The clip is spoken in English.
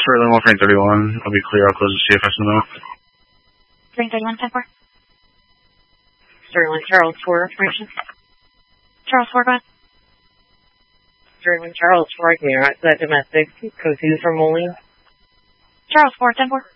Sterling 1 frame 31. I'll be clear. I'll close the CFS in a minute. Frame 31, 10-4. Sterling Charles 4 information. Charles 4, go ahead. Sterling Charles 4, clear outside domestic. Code 2 for Moline. Charles 4, 10-4.